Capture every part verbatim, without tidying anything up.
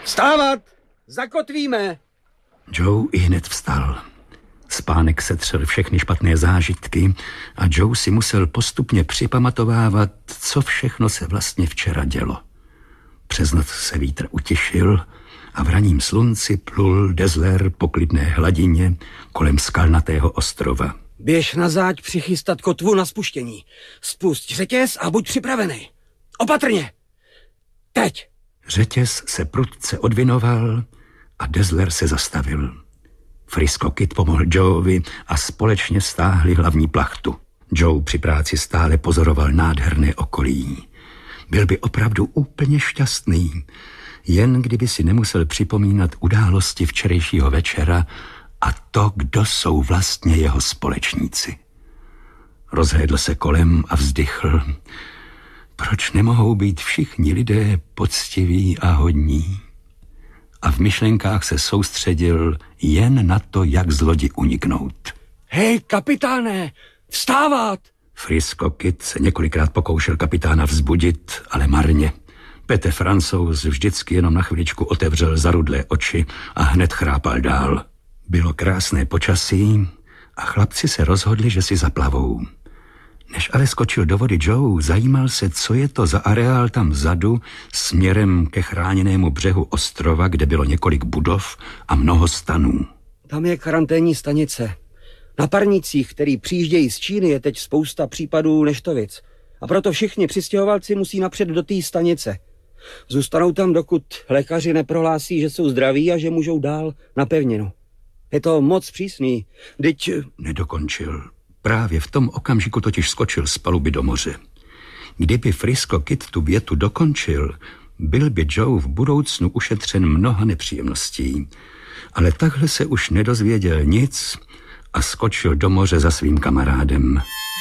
Vstávat! Zakotvíme! Joe i hned vstal. Spánek setřel všechny špatné zážitky a Joe si musel postupně připamatovávat, co všechno se vlastně včera dělo. Přes noc se vítr utišil a v raním slunci plul Dazzler po klidné hladině kolem skalnatého ostrova. Běž na záď přichystat kotvu na spuštění. Spusť řetěz a buď připravený. Opatrně! Teď! Řetěz se prudce odvinoval a Dazzler se zastavil. Frisco Kid pomohl Joeovi a společně stáhli hlavní plachtu. Joe při práci stále pozoroval nádherné okolí. Byl by opravdu úplně šťastný, jen kdyby si nemusel připomínat události včerejšího večera a to, kdo jsou vlastně jeho společníci. Rozhlédl se kolem a vzdychl. Proč nemohou být všichni lidé poctiví a hodní? A v myšlenkách se soustředil jen na to, jak z lodi uniknout. Hej, kapitáne, vstávat! Frisco Kid se několikrát pokoušel kapitána vzbudit, ale marně. Pete Francouz vždycky jenom na chviličku otevřel zarudlé oči a hned chrápal dál. Bylo krásné počasí a chlapci se rozhodli, že si zaplavou. Než ale skočil do vody Joe, zajímal se, co je to za areál tam vzadu, směrem ke chráněnému břehu ostrova, kde bylo několik budov a mnoho stanů. Tam je karanténní stanice. Na parnicích, který přijíždějí z Číny, je teď spousta případů neštovic. A proto všichni přistěhovalci musí napřed do té stanice. Zůstanou tam, dokud lékaři neprohlásí, že jsou zdraví a že můžou dál na pevninu. Je to moc přísný. Vždyť... Nedokončil. Právě v tom okamžiku totiž skočil z paluby do moře. Kdyby Frisco Kid tu větu dokončil, byl by Joe v budoucnu ušetřen mnoha nepříjemností. Ale takhle se už nedozvěděl nic a skočil do moře za svým kamarádem.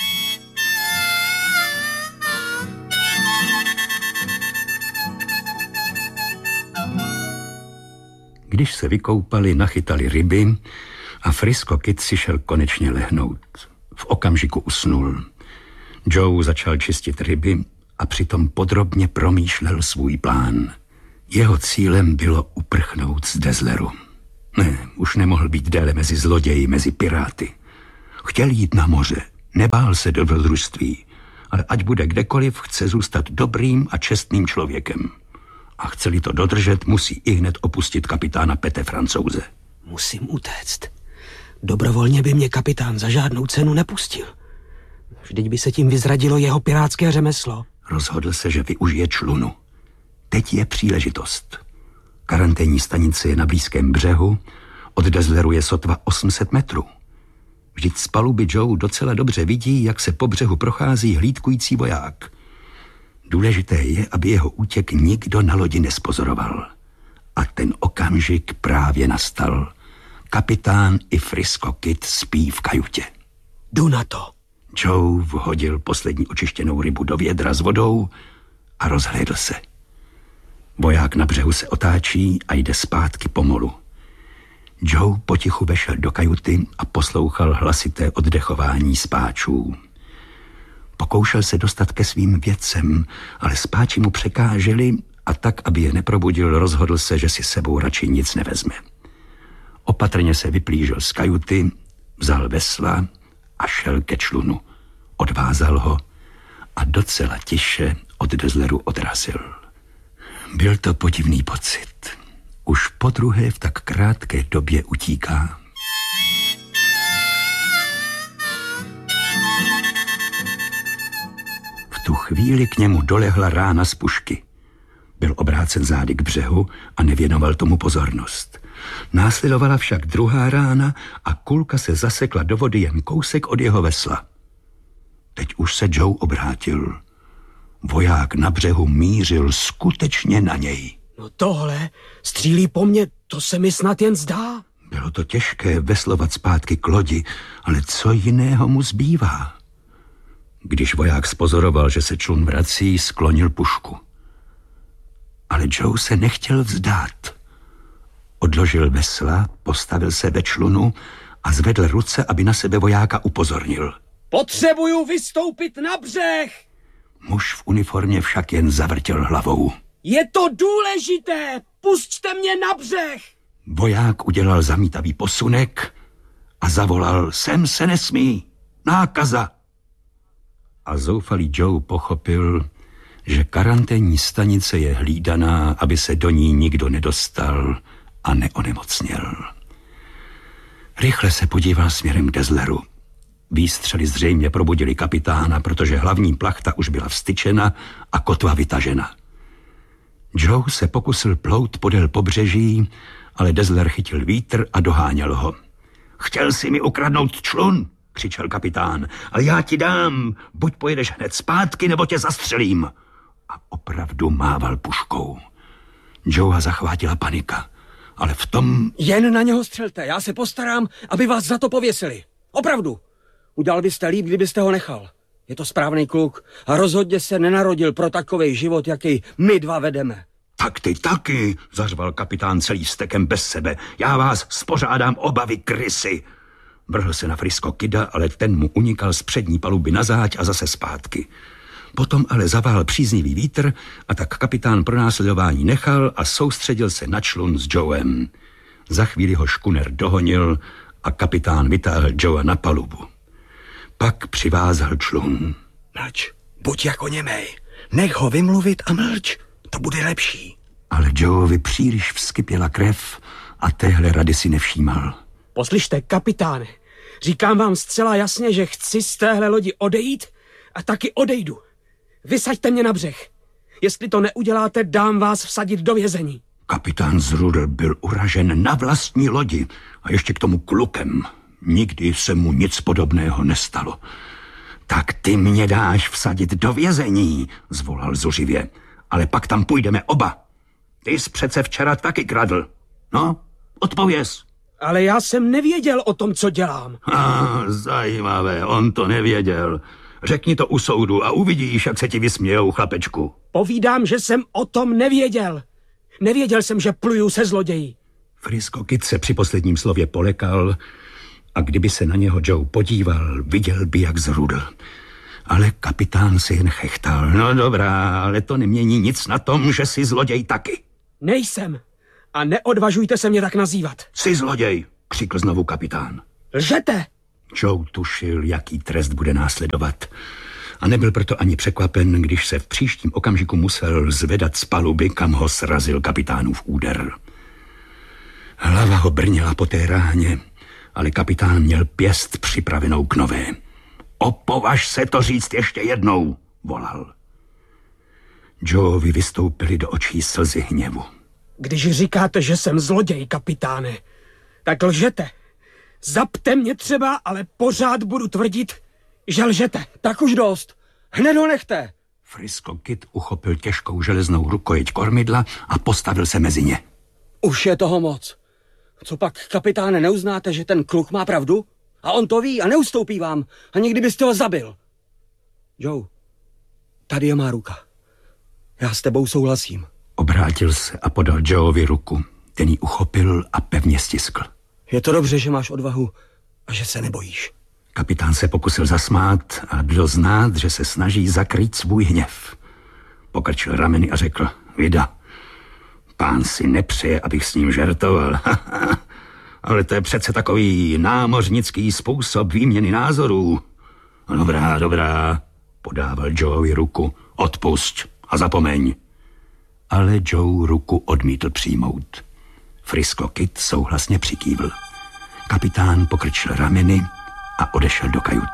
Když se vykoupali, nachytali ryby a Frisco Kid si šel konečně lehnout. V okamžiku usnul. Joe začal čistit ryby a přitom podrobně promýšlel svůj plán. Jeho cílem bylo uprchnout z Dazzleru. Ne, už nemohl být déle mezi zloději, mezi piráty. Chtěl jít na moře, nebál se dobrodružství, ale ať bude kdekoliv, chce zůstat dobrým a čestným člověkem. A chce-li to dodržet, musí ihned opustit kapitána Pete Francouze. Musím utéct. Dobrovolně by mě kapitán za žádnou cenu nepustil. Vždyť by se tím vyzradilo jeho pirátské řemeslo. Rozhodl se, že využije člunu. Teď je příležitost. Karanténní stanice je na blízkém břehu, od Dazzleru je sotva osm set metrů. Vždyť z paluby Joe docela dobře vidí, jak se po břehu prochází hlídkující voják. Důležité je, aby jeho útěk nikdo na lodi nespozoroval. A ten okamžik právě nastal. Kapitán i Frisco Kid spí v kajutě. Jdu na to. Joe vhodil poslední očištěnou rybu do vědra s vodou a rozhlédl se. Voják na břehu se otáčí a jde zpátky pomalu. Joe potichu vešel do kajuty a poslouchal hlasité oddechování spáčů. Pokoušel se dostat ke svým věcem, ale spáči mu překáželi a tak, aby je neprobudil, rozhodl se, že si sebou radši nic nevezme. Opatrně se vyplížil z kajuty, vzal vesla a šel ke člunu. Odvázal ho a docela tiše od Dazzleru odrazil. Byl to podivný pocit. Už podruhé v tak krátké době utíká. V tu chvíli k němu dolehla rána z pušky. Byl obrácen zády k břehu a nevěnoval tomu pozornost. Následovala však druhá rána a kulka se zasekla do vody jen kousek od jeho vesla. Teď už se Joe obrátil. Voják na břehu mířil skutečně na něj. No tohle střílí po mně, to se mi snad jen zdá. Bylo to těžké veslovat zpátky k lodi, ale co jiného mu zbývá? Když voják spozoroval, že se člun vrací, sklonil pušku. Ale Joe se nechtěl vzdát. Odložil vesla, postavil se ve člunu a zvedl ruce, aby na sebe vojáka upozornil. Potřebuju vystoupit na břeh! Muž v uniformě však jen zavrtěl hlavou. Je to důležité! pusťte mě na břeh! Voják udělal zamítavý posunek a zavolal, sem se nesmí, nákaza. A zoufalý Joe pochopil, že karanténní stanice je hlídaná, aby se do ní nikdo nedostal a neonemocněl. Rychle se podíval směrem k Dazzleru. Výstřely zřejmě probudili kapitána, protože hlavní plachta už byla vstyčena a kotva vytažena. Joe se pokusil plout podél pobřeží, ale Dazzler chytil vítr a doháněl ho. Chtěl si mi ukradnout člun, křičel kapitán, ale já ti dám, buď pojedeš hned zpátky, nebo tě zastřelím. A opravdu mával puškou. Joea zachvátila panika, ale v tom... Jen na něho střelte, já se postarám, aby vás za to pověsili. Opravdu. Udělal byste líp, kdybyste ho nechal. Je to správný kluk a rozhodně se nenarodil pro takovej život, jaký my dva vedeme. Tak ty taky, zařval kapitán celý stekem bez sebe. Já vás spořádám oba, vy krysy. Vrhl se na Frisco Kida, ale ten mu unikal z přední paluby na záď a zase zpátky. Potom ale zavál příznivý vítr a tak kapitán pronásledování nechal a soustředil se na člun s Joem. Za chvíli ho škuner dohonil a kapitán vytáhl Joea na palubu. Pak přivázal člun. Mlč, buď jako němej. Nech ho vymluvit a mlč. To bude lepší. Ale Joeovi příliš vskypěla krev a téhle rady si nevšímal. Poslyšte, kapitáne, říkám vám zcela jasně, že chci z téhle lodi odejít a taky odejdu. Vysaďte mě na břeh. Jestli to neuděláte, dám vás vsadit do vězení. Kapitán Zrudl byl uražen na vlastní lodi a ještě k tomu klukem. Nikdy se mu nic podobného nestalo. Tak ty mě dáš vsadit do vězení, zvolal zuřivě. Ale pak tam půjdeme oba. Ty jsi přece včera taky kradl. No, odpověz. Ale já jsem nevěděl o tom, co dělám. Ah, zajímavé, on to nevěděl. Řekni to u soudu a uvidíš, jak se ti vysmějou, chlapečku. Povídám, že jsem o tom nevěděl. Nevěděl jsem, že pluju se zloději. Frisco Kid se při posledním slově polekal a kdyby se na něho Joe podíval, viděl by, jak zrudl. Ale kapitán si jen chechtal. No dobrá, ale to nemění nic na tom, že jsi zloděj taky. Nejsem. A neodvažujte se mě tak nazývat. Jsi zloděj, křikl znovu kapitán. Lžete! Joe tušil, jaký trest bude následovat. A nebyl proto ani překvapen, když se v příštím okamžiku musel zvedat z paluby, kam ho srazil kapitánův úder. Hlava ho brněla po té ráně, ale kapitán měl pěst připravenou k nové. Opovaž se to říct ještě jednou, volal. Joeovi vystoupily do očí slzy hněvu. Když říkáte, že jsem zloděj, kapitáne, tak lžete. Zapte mě třeba, ale pořád budu tvrdit, že lžete. Tak už dost. Hned ho nechte. Frisco Kid uchopil těžkou železnou rukojeť kormidla a postavil se mezi ně. Už je toho moc. Co pak, kapitáne, neuznáte, že ten kluk má pravdu? A on to ví a neustoupí vám. A někdy byste ho zabil. Joe, tady je má ruka. Já s tebou souhlasím. Obrátil se a podal Joeovi ruku. Ten ji uchopil a pevně stiskl. Je to dobře, že máš odvahu a že se nebojíš. Kapitán se pokusil zasmát a bylo znát, že se snaží zakrýt svůj hněv. Pokrčil rameny a řekl, vida, pán si nepřeje, abych s ním žertoval. Ale to je přece takový námořnický způsob výměny názorů. Dobrá, dobrá, podával Joeovi ruku. Odpusť a zapomeň. Ale Joe ruku odmítl přijmout. Frisco Kid souhlasně přikývl. Kapitán pokrčil rameny a odešel do kajuty.